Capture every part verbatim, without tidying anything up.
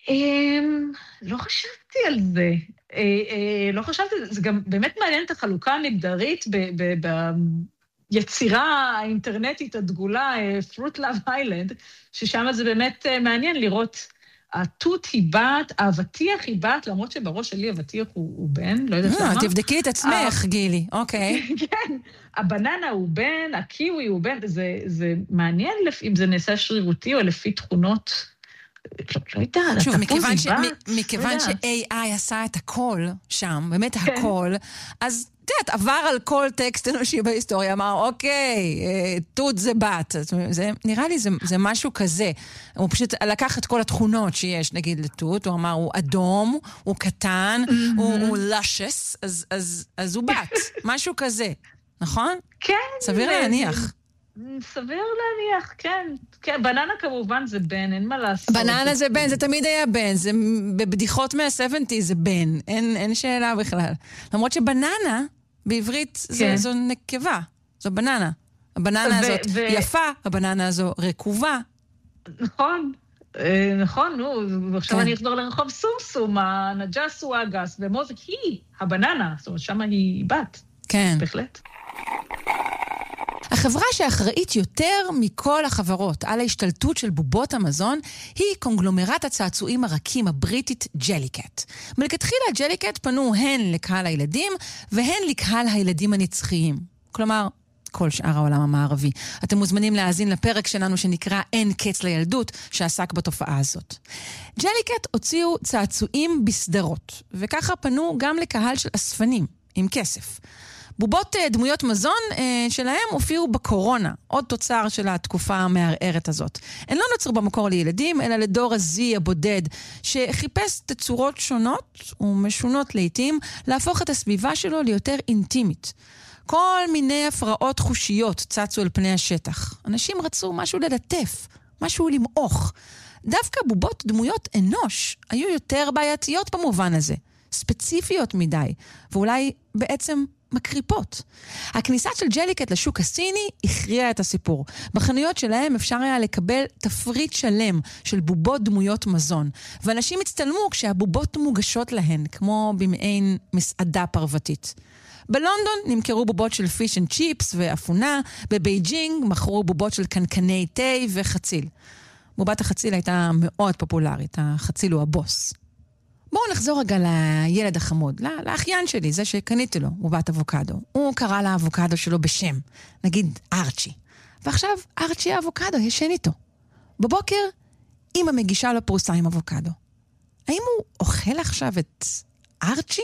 אמ, לא חשבתי על זה. אה, אה, לא חשבתי על זה. זה גם באמת מעניין את החלוקה המגדרית ביצירה האינטרנטית הדגולה, Fruit Love Island, ששם זה באמת מעניין לראות, התות היא בת, האבטיח היא בת, למרות שבראש שלי אבטיח הוא בן, לא יודעת למה. תבדקי את עצמך, גילי, אוקיי. כן, הבננה הוא בן, הקיווי הוא בן, זה מעניין אם זה נעשה שרירותי או לפי תכונות, לא יודעת, שוב, מכיוון ש-איי איי עשה את הכל שם, באמת הכל, אז תדעת, עבר על כל טקסט אנושי בהיסטוריה, אמר, אוקיי, תות זה בת. נראה לי זה משהו כזה. הוא פשוט לקח את כל התכונות שיש, נגיד, לתות, הוא אמר, הוא אדום, הוא קטן, הוא לשס, אז הוא בת. משהו כזה, נכון? כן. סביר להניח. סביר להניח, כן. כן, בננה כמובן זה בן, אין מה לעשות. בננה זה בן, זה תמיד היה בן, זה בבדיחות מה-שבעים זה בן, אין, אין שאלה בכלל. למרות שבננה, בעברית כן. זו, זו נקבה, זו בננה. הבננה ו- הזאת ו- יפה, הבננה הזו רקובה. נכון, נכון, נו, ועכשיו כן. אני אחזור לרחוב סומסום, הנג'ס הוא אגס, ומוזק היא הבננה, זאת אומרת, שמה היא בת. כן. בהחלט. החברה שאחראית יותר מכל החברות על ההשתלטות של בובות המזון היא קונגלומרת הצעצועים הרכים הבריטית ג'ליקט. מלכתחילה ג'ליקט פנו הן לקהל הילדים והן לקהל הילדים הנצחיים. כלומר, כל שאר העולם המערבי. אתם מוזמנים להאזין לפרק שלנו שנקרא אין קץ לילדות שעסק בתופעה הזאת. ג'ליקט הוציאו צעצועים בסדרות, וככה פנו גם לקהל של אספנים עם כסף. בובות דמויות מזון אה, שלהם הופיעו בקורונה, עוד תוצר של התקופה המערערת הזאת. הן לא נוצרו במקור לילדים, אלא לדור הזי הבודד, שחיפש תצורות שונות ומשונות לעתים, להפוך את הסביבה שלו ליותר אינטימית. כל מיני הפרעות חושיות צצו על פני השטח. אנשים רצו משהו ללטף, משהו למעוך. דווקא בובות דמויות אנוש היו יותר בעייתיות במובן הזה, ספציפיות מדי, ואולי בעצם מקריפות. הכניסה של ג'ליקט לשוק הסיני הכריעה את הסיפור. בחנויות שלהם אפשר היה לקבל תפריט שלם של בובות דמויות מזון, ואנשים הצטלמו כשהבובות מוגשות להן, כמו במעין מסעדה פרוותית. בלונדון נמכרו בובות של פיש אנד צ'יפס ואפונה, בבייג'ינג מכרו בובות של קנקני תה וחציל. בובת החציל הייתה מאוד פופולרית, החציל הוא הבוס. בואו נחזור רגע לילד החמוד, לאחיין שלי, זה שקניתי לו, בובת אבוקדו. הוא קרא לאבוקדו שלו בשם, נגיד ארצ'י. ועכשיו ארצ'י האבוקדו ישן איתו. בבוקר אמא מגישה לו פרוסה עם אבוקדו. האם הוא אוכל עכשיו את ארצ'י?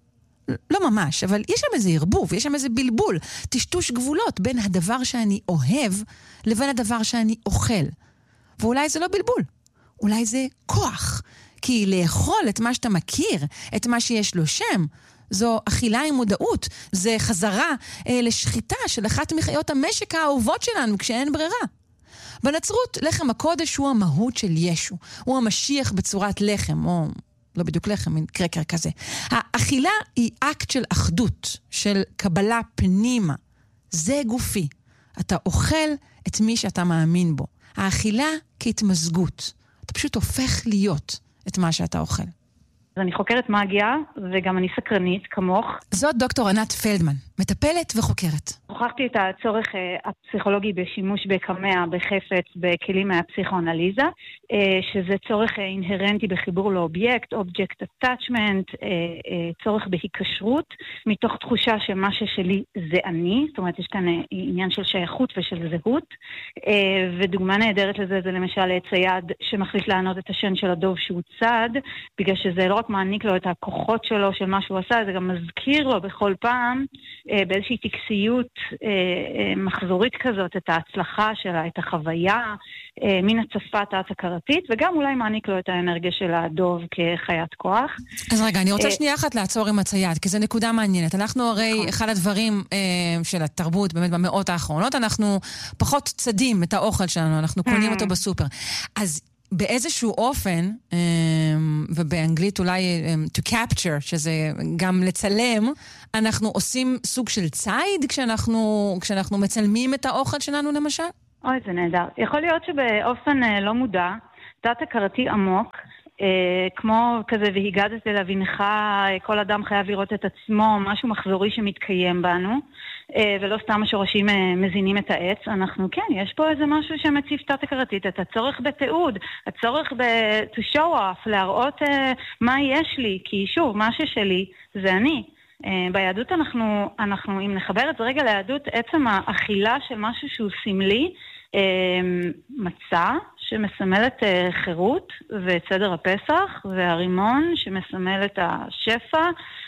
לא ממש, אבל יש שם איזה ערבוב, יש שם איזה בלבול, טשטוש גבולות בין הדבר שאני אוהב לבין הדבר שאני אוכל. ואולי זה לא בלבול, אולי זה כוח. כי לאכול את מה שאתה מכיר, את מה שיש לו שם, זו אכילה עם מודעות, זה חזרה אה, לשחיטה של אחת מחיות המשק האהובות שלנו כשאין ברירה. בנצרות, לחם הקודש הוא המהות של ישו, הוא המשיח בצורת לחם, או לא בדיוק לחם, מין קרקר כזה. האכילה היא אקט של אחדות, של קבלה פנימה. זה גופי. אתה אוכל את מי שאתה מאמין בו. האכילה כהתמזגות. אתה פשוט הופך להיות את מה שאתה אוכל. אני חוקרת מגיה, וגם אני סקרנית, כמוך. זאת דוקטור ענת פלדמן, מטפלת וחוקרת. הוכחתי את הצורך הפסיכולוגי בשימוש בקמע, בחפץ, בכלים מהפסיכואנליזה, שזה צורך אינהרנטי בחיבור לאובייקט, אובייקט אטאצ'מנט, צורך בהיקשרות, מתוך תחושה שמה ששלי זה אני, זאת אומרת, יש כאן עניין של שייכות ושל זהות, ודוגמה נהדרת לזה זה למשל צייד שמחליט לענות את השן של הדוב שהוא צד, בגלל שזה לא רק מעניק לו את הכוחות שלו של מה שהוא עשה, זה גם מזכיר לו בכל פעם באיזושהי טקסיות מחזורית כזאת את ההצלחה שלה, את החוויה מן הצפה התת-הכרתית, וגם אולי מעניק לו את האנרגיה של הדוב כחיית כוח. אז רגע, אני רוצה שנייה אחת לעצור עם הצייד, כי זו נקודה מעניינת. אנחנו הרי, אחד הדברים של התרבות, באמת במאות האחרונות, אנחנו פחות צדים את האוכל שלנו, אנחנו קונים אותו בסופר. אז באיזשהו אופן, ובאנגלית אולי to capture, שזה גם לצלם, אנחנו עושים סוג של צייד כשאנחנו, כשאנחנו מצלמים את האוכל שלנו למשל? אוי, זה נהדר. יכול להיות שבאופן לא מודע, תת-הכרתי עמוק, כמו כזה, והיגדת לבנך, כל אדם חייב לראות את עצמו, משהו מחזורי שמתקיים בנו, ולא סתם השורשים מזינים את העץ. אנחנו, כן, יש פה איזה משהו שמציף תת-הכרתית, את הצורך בתיעוד, הצורך ב- to show off, להראות מה יש לי, כי שוב, מה ששלי זה אני. ביהדות אנחנו, אנחנו, אם נחבר את זה רגע ליהדות, עצם האכילה של משהו שהוא סמלי, מצה שמסמלת חירות ואת סדר הפסח, והרימון שמסמל את השפע,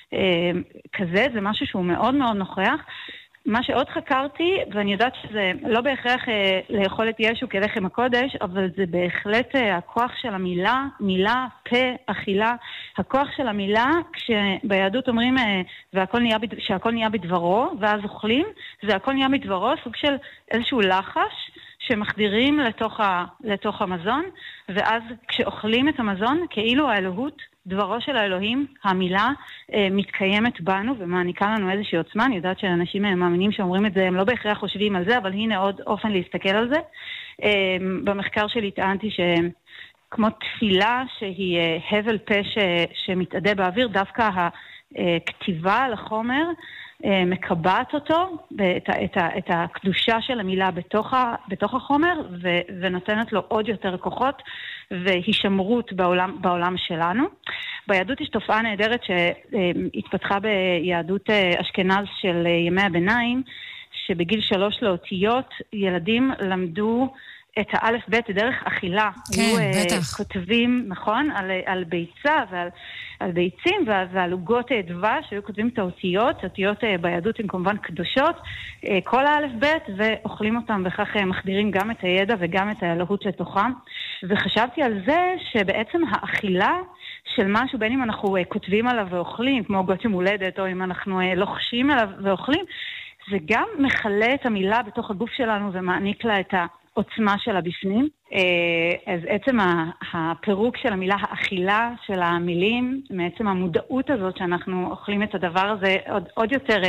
כזה, זה משהו שהוא מאוד מאוד נוכח. מה שעוד חקרתי, ואני יודעת שזה לא בהכרח לאכול את ישו כלחם הקודש, אבל זה בהחלט הכוח של המילה, מילה, פה, אכילה, הכוח של המילה, כשביהדות אומרים והכל נהיה, שהכל נהיה בדברו, ואז אוכלים, זה הכל נהיה בדברו, סוג של איזשהו לחש, שמחדירים לתוך, ה, לתוך המזון, ואז כשאוכלים את המזון, כאילו האלוהות, דברו של האלוהים, המילה, אה, מתקיימת בנו ומעניקה לנו איזושהי עוצמה. אני יודעת שאנשים מאמינים שאומרים את זה, הם לא בהכרח חושבים על זה, אבל הנה עוד אופן להסתכל על זה. אה, במחקר שלי טענתי שכמו תפילה שהיא אה, הבל פה ש, שמתעדה באוויר, דווקא הכתיבה על החומר, מקבעת אותו, את, את, את הקדושה של המילה בתוך, ה, בתוך החומר, ו, ונותנת לו עוד יותר כוחות והישמרות בעולם, בעולם שלנו. ביהדות יש תופעה נהדרת שהתפתחה ביהדות אשכנז של ימי הביניים, שבגיל שלוש לאותיות ילדים למדו את האלף בית דרך אכילה. כן, היו, בטח. כותבים, נכון, על, על ביצה ועל על ביצים ועל עוגות דבש, שהיו כותבים את האותיות, האותיות ביהדות הן כמובן קדושות, כל האלף בית, ואוכלים אותם, וכך מחדירים גם את הידע וגם את האלוהות לתוכם. וחשבתי על זה שבעצם האכילה של משהו, בין אם אנחנו כותבים עליו ואוכלים, כמו עוגות יום הולדת, או אם אנחנו לוחשים עליו ואוכלים, זה גם מחלה את המילה בתוך הגוף שלנו ומעניק לה את העוצמה שלה בפנים. אז עצם הפירוק של המילה, האכילה של המילים, מעצם המודעות הזאת שאנחנו אוכלים את הדבר הזה, עוד, עוד יותר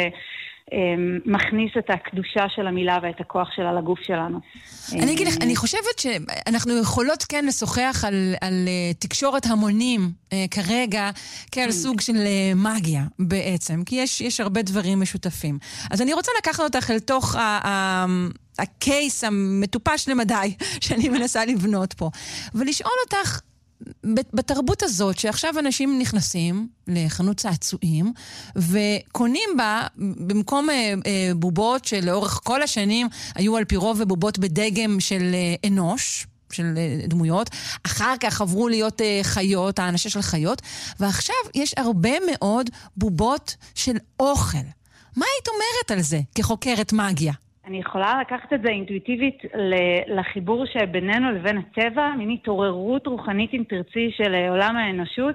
מכניס את הקדושה של המילה ואת הכוח שלה לגוף שלנו. אני אגיד לך, אני חושבת שאנחנו יכולות כן לשוחח על, על תקשורת המונים כרגע, כעל סוג של מגיה בעצם, כי יש, יש הרבה דברים משותפים. אז אני רוצה לקחת אותך אל תוך ה... ה הקייס המטופש למדי שאני מנסה לבנות פה, ולשאול אותך, בתרבות הזאת שעכשיו אנשים נכנסים לחנות צעצועים וקונים בה במקום בובות שלאורך כל השנים היו על פי רוב בובות בדגם של אנוש, של דמויות, אחר כך עברו להיות חיות, האנשה של חיות, ועכשיו יש הרבה מאוד בובות של אוכל. מה היית אומרת על זה כחוקרת מגיה? אני יכולה לקחת את זה אינטואיטיבית לחיבור שבינינו לבין הטבע, מין התעוררות רוחנית אם תרצי של עולם האנושות,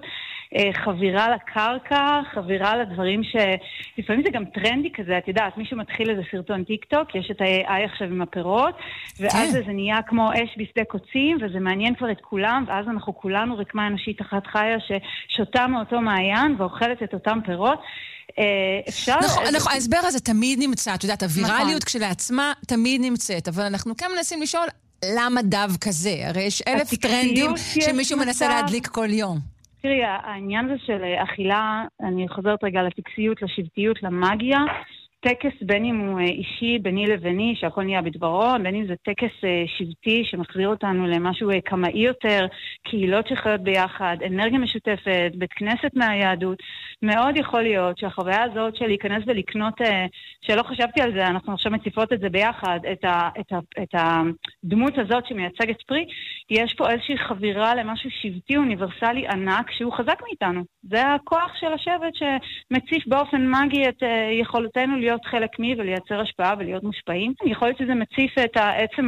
חבירה לקרקע, חבירה לדברים שלפעמים זה גם טרנדי כזה, את יודעת, מישהו מתחיל איזה סרטון טיק טוק, יש את ה-איי איי עכשיו עם הפירות, ואז זה נהיה כמו אש בשדה קוצים, וזה מעניין כבר את כולם, ואז אנחנו כולנו רקמה אנושית אחת חיה ששותה מאותו מעיין ואוכלת את אותם פירות. אפשר... נכון, ההסבר הזה תמיד נמצא, את יודעת, הווירליות כשלעצמה תמיד נמצאת, אבל אנחנו כאן מנסים לשאול למה דווקא זה? הרי יש אלף טרנדים שמישהו מנסה להדליק כל יום. תראי, העניין הזה של אכילה, אני חוזרת רגע לטקסיות, לשבטיות, למאגיה, טקס בין אם הוא אישי, ביני לביני, שהכל נהיה בדברו, בין אם זה טקס שבטי שמחזיר אותנו למשהו קמאי יותר, קהילות שחיות ביחד, אנרגיה משותפת, בית כנסת מהיהדות, מאוד יכול להיות שהחוויה הזאת של להיכנס ולקנות, שלא חשבתי על זה, אנחנו עכשיו מציפות את זה ביחד, את, ה, את, ה, את הדמות הזאת שמייצגת פרי, יש פה איזושהי חבירה למשהו שבטי אוניברסלי ענק שהוא חזק מאיתנו. זה הכוח של השבט שמציף באופן מגי את יכולתנו להיות חלק מי ולייצר השפעה ולהיות מושפעים. אני יכולת שזה מציף את עצם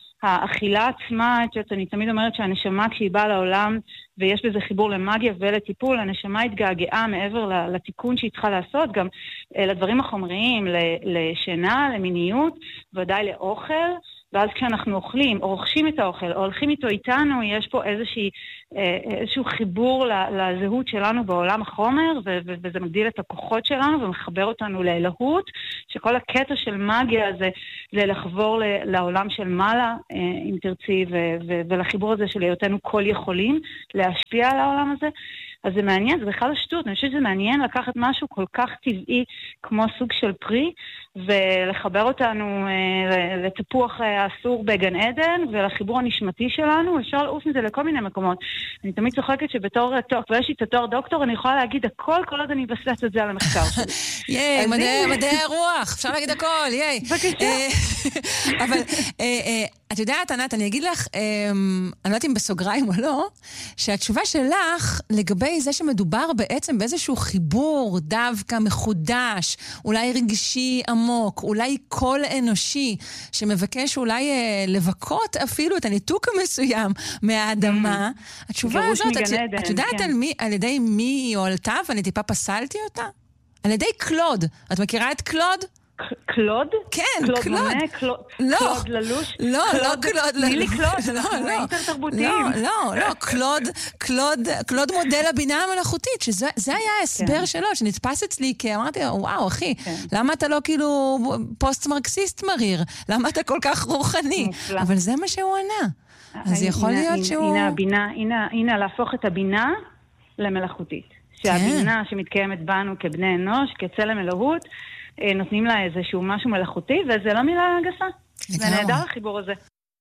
האכילה עצמה, אני תמיד אומרת שהנשמה כשהיא באה לעולם ויש בזה חיבור למאגיה ולטיפול, הנשמה התגעגעה מעבר לתיקון שהיא צריכה לעשות, גם לדברים החומריים, לשינה, למיניות, ודאי לאוכל, ואז כשאנחנו אוכלים, או רוכשים את האוכל, או הולכים איתו איתנו, יש פה איזושהי, איזשהו חיבור לזהות שלנו בעולם החומר, וזה מגדיל את הכוחות שלנו, ומחבר אותנו לאלוהות, שכל הקטע של מגיה הזה, זה לחבור לעולם של מעלה, אם תרצי, ולחיבור הזה של היותנו כל יכולים, להשפיע על העולם הזה. אז זה מעניין, זה בכלל השטות, אני חושבת שזה מעניין לקחת משהו כל כך טבעי כמו סוג של פרי, ולחבר אותנו אה, לתפוח האסור בגן עדן, ולחיבור הנשמתי שלנו, אפשר לעוף מזה לכל מיני מקומות. אני תמיד צוחקת שבתור, כבר יש לי את התואר דוקטור, אני יכולה להגיד הכל, כל עוד אני אבסס את זה על המחקר שלי. ייי, מדעי הרוח, אפשר להגיד הכל, ייי. בבקשה. אבל את יודעת, ענת, אני אגיד לך, אני לא יודעת אם בסוגריים או לא, שהתשובה שלך לגבי זה שמדובר בעצם באיזשהו חיבור דווקא מחודש, אולי רגשי עמוק, אולי קול אנושי, שמבקש אולי לבקות אפילו את הניתוק המסוים מהאדמה. התשובה הזאת, את יודעת על ידי מי היא הועלתה, ואני טיפה פסלתי אותה? על ידי קלוד. את מכירה את קלוד? קלוד? כן, קלוד. קלוד. מונה, קלוד, לא, קלוד ללוש? לא, לא קלוד ללוש. מילי קלוד, אנחנו אינטר תרבותיים. לא, לא, לא, קלוד, קלוד, קלוד מודל הבינה המלאכותית, שזה היה ההסבר שלו, שנתפס אצלי, כי אמרתי, וואו, אחי, למה אתה לא כאילו פוסט-מרקסיסט מריר? למה אתה כל כך רוחני? אבל זה מה שהוא ענה. אז יכול להיות שהוא... הנה, להפוך את הבינה למלאכותית. שהבינה שמתקיימת בנו כבני אנוש, כצלם אלוהות, נותנים לה איזשהו משהו מלאכותי, וזה לא מילה גסה. זה נהדר החיבור הזה.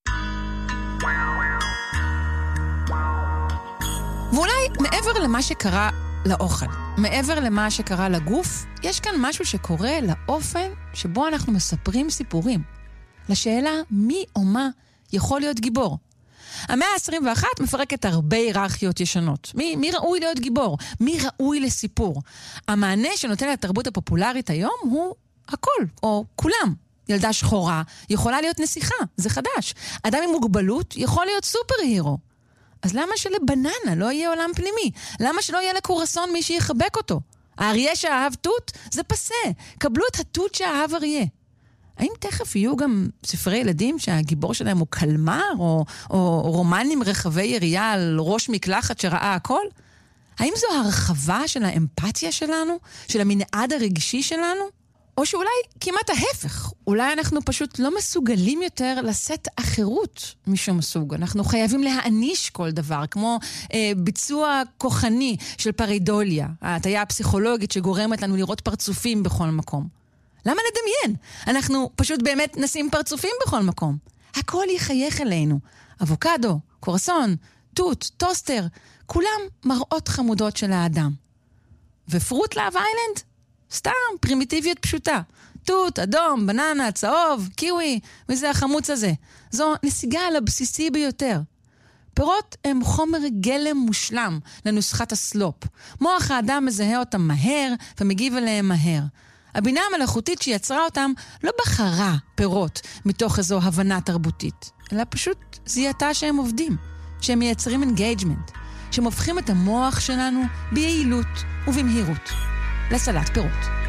ואולי מעבר למה שקרה לאוכל, מעבר למה שקרה לגוף, יש כאן משהו שקורה לאופן שבו אנחנו מספרים סיפורים. לשאלה מי או מה יכול להיות גיבור. המאה ה-עשרים ואחת מפרקת הרבה היררכיות ישנות. מי, מי ראוי להיות גיבור? מי ראוי לסיפור? המענה שנותן לתרבות הפופולרית היום הוא הכל, או כולם. ילדה שחורה יכולה להיות נסיכה, זה חדש. אדם עם מוגבלות יכול להיות סופר הירו. אז למה שלבננה לא יהיה עולם פנימי? למה שלא יהיה לקורסון מי שיחבק אותו? האריה שאהב תות? זה פסה. קבלו את התות שאהב אריה. האם תכף יהיו גם ספרי ילדים שהגיבור שלהם הוא קלמר, או, או רומנים רחבי ירייה על ראש מקלחת שראה הכל? האם זו הרחבה של האמפתיה שלנו? של המנעד הרגשי שלנו? או שאולי כמעט ההפך, אולי אנחנו פשוט לא מסוגלים יותר לשאת אחרות משום סוג. אנחנו חייבים להעניש כל דבר, כמו אה, ביצוע כוחני של פרידוליה, ההטיה הפסיכולוגית שגורמת לנו לראות פרצופים בכל מקום. למה לדמיין? אנחנו פשוט באמת נשים פרצופים בכל מקום. הכל יחייך אלינו. אבוקדו, קורסון, תות, טוסטר, כולם מראות חמודות של האדם. ופרוט לאב איילנד? סתם, פרימיטיביות פשוטה. תות, אדום, בננה, צהוב, קיווי, וזה החמוץ הזה. זו נסיגה על הבסיסי ביותר. פירות הם חומר גלם מושלם לנוסחת הסלופ. מוח האדם מזהה אותם מהר ומגיב אליהם מהר. הבינה המלאכותית שיצרה אותם לא בחרה פירות מתוך איזו הבנה תרבותית, אלא פשוט זיהתה שהם עובדים, שהם מייצרים אינגייג'מנט, שהם הופכים את המוח שלנו ביעילות ובמהירות לסלט פירות.